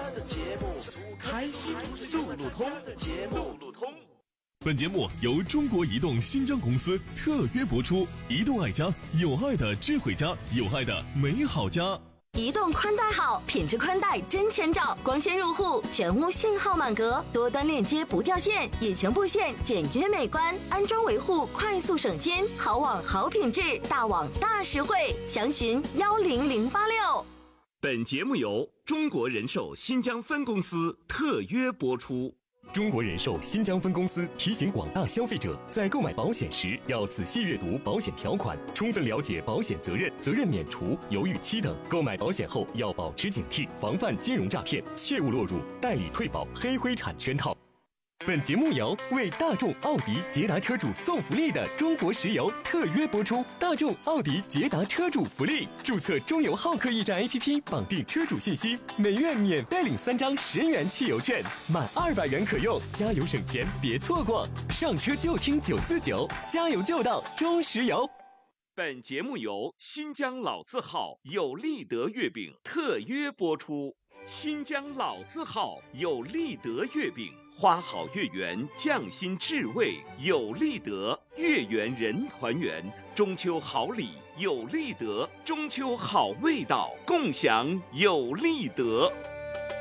开心路路通。 本节目由中国移动新疆公司特约播出。移动爱家，有爱的智慧家，有爱的美好家。 移动宽带好，品质宽带真千兆，光纤入户，全屋信号满格，多端链接不掉线，隐形布线简约美观，安装维护快速省心，好网好品质，大网大实惠，详询10086。 本节目由中国人寿新疆分公司特约播出。 中国人寿新疆分公司提醒广大消费者，在购买保险时要仔细阅读保险条款，充分了解保险责任、责任免除、犹豫期等。购买保险后要保持警惕，防范金融诈骗，切勿落入代理退保、黑灰产圈套。本节目由为大众、奥迪、捷达车主送福利的中国石油特约播出。大众、奥迪、捷达车主福利，注册中油浩克驿站 APP， 绑定车主信息，每月免费领3张10元汽油券，满200元可用，加油省钱别错过，上车就听949，加油就到中石油。 本节目由新疆老字号有利德月饼特约播出。新疆老字号有利德月饼，花好月圆，匠心至味，有利德，月圆人团圆，中秋好礼有利德，中秋好味道，共享有利德。